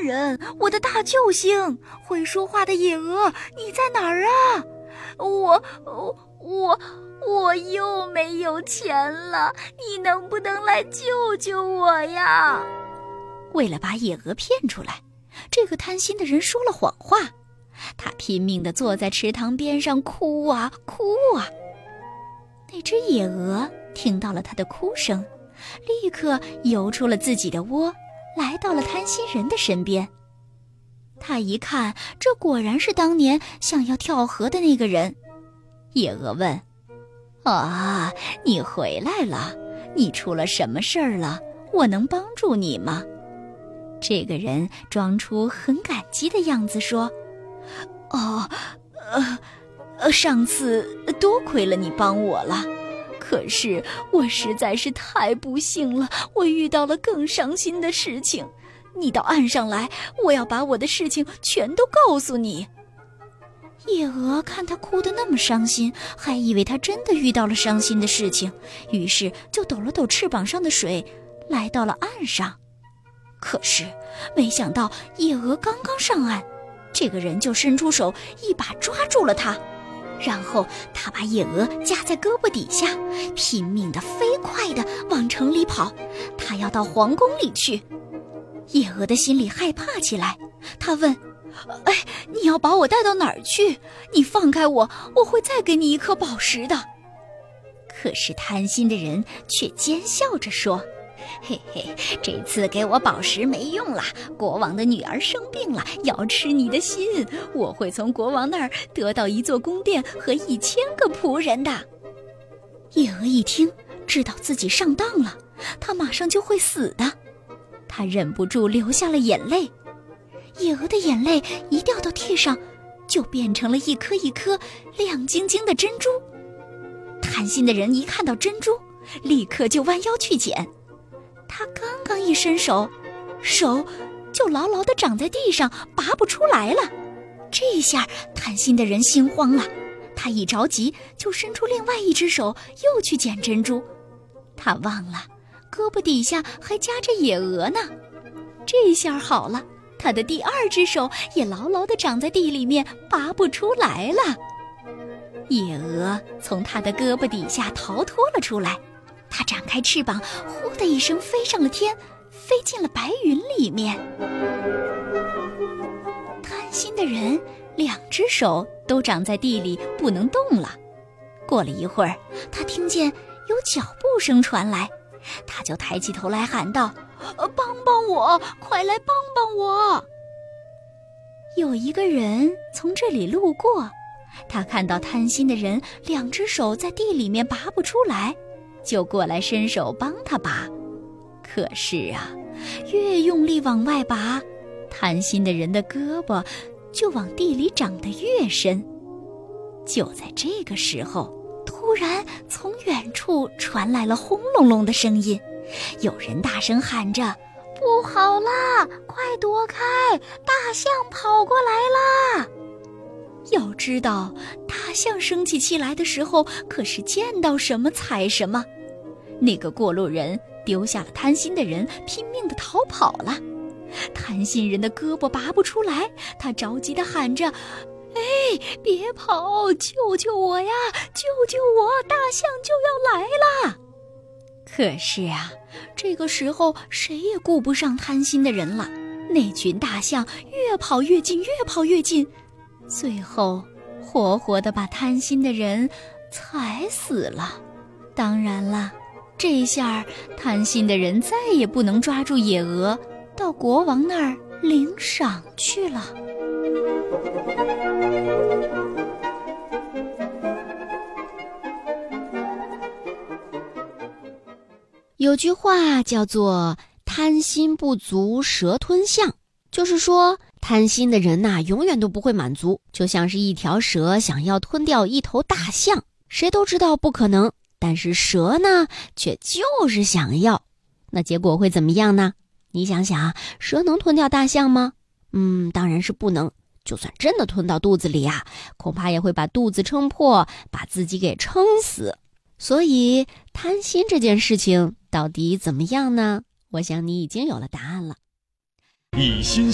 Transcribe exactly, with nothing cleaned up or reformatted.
人，我的大救星，会说话的野鹅，你在哪儿啊？ 我我我我又没有钱了，你能不能来救救我呀？ 为了把野鹅骗出来，这个贪心的人说了谎话，他拼命地坐在池塘边上哭啊哭啊。那只野鹅听到了他的哭声，立刻游出了自己的窝，来到了贪心人的身边。他一看，这果然是当年想要跳河的那个人。野鹅问：啊，你回来了，你出了什么事儿了？我能帮助你吗？这个人装出很感激的样子说：哦，呃呃，上次多亏了你帮我了，可是我实在是太不幸了，我遇到了更伤心的事情。你到岸上来，我要把我的事情全都告诉你。野鹅看他哭得那么伤心，还以为他真的遇到了伤心的事情，于是就抖了抖翅膀上的水，来到了岸上。可是没想到野鹅刚刚上岸，这个人就伸出手一把抓住了他，然后他把野鹅夹在胳膊底下，拼命地飞快地往城里跑，他要到皇宫里去。野鹅的心里害怕起来，他问：哎，你要把我带到哪儿去？你放开我，我会再给你一颗宝石的。可是贪心的人却奸笑着说：嘿嘿，这次给我宝石没用了，国王的女儿生病了，要吃你的心，我会从国王那儿得到一座宫殿和一千个仆人的。野鹅一听，知道自己上当了，他马上就会死的，他忍不住流下了眼泪。野鹅的眼泪一掉到地上，就变成了一颗一颗亮晶晶的珍珠。贪心的人一看到珍珠，立刻就弯腰去捡。他刚刚一伸手，手就牢牢地长在地上，拔不出来了。这下贪心的人心慌了，他一着急就伸出另外一只手，又去捡珍珠。他忘了胳膊底下还夹着野鹅呢。这下好了，他的第二只手也牢牢地长在地里面，拔不出来了。野鹅从他的胳膊底下逃脱了出来，它展开翅膀，呼的一声飞上了天，飞进了白云里面。贪心的人两只手都长在地里，不能动了。过了一会儿，他听见有脚步声传来，他就抬起头来喊道：呃，帮帮我，快来帮帮我。有一个人从这里路过，他看到贪心的人两只手在地里面拔不出来，就过来伸手帮他拔。可是啊，越用力往外拔，贪心的人的胳膊就往地里长得越深。就在这个时候，突然从远处传来了轰隆隆的声音，有人大声喊着：不好啦，快躲开，大象跑过来啦！要知道，大象生起气来的时候，可是见到什么踩什么。那个过路人丢下了贪心的人，拼命地逃跑了。贪心人的胳膊拔不出来，他着急地喊着：哎，别跑，救救我呀，救救我，大象就要来啦！可是啊，这个时候谁也顾不上贪心的人了。那群大象越跑越近，越跑越近，最后活活地把贪心的人踩死了。当然了，这下贪心的人再也不能抓住野鹅到国王那儿领赏去了。 有句话叫做贪心不足蛇吞象，就是说贪心的人呐、啊，永远都不会满足，就像是一条蛇想要吞掉一头大象，谁都知道不可能，但是蛇呢却就是想要。那结果会怎么样呢？你想想，蛇能吞掉大象吗？嗯，当然是不能。就算真的吞到肚子里啊，恐怕也会把肚子撑破，把自己给撑死。所以贪心这件事情到底怎么样呢？我想你已经有了答案了。 以心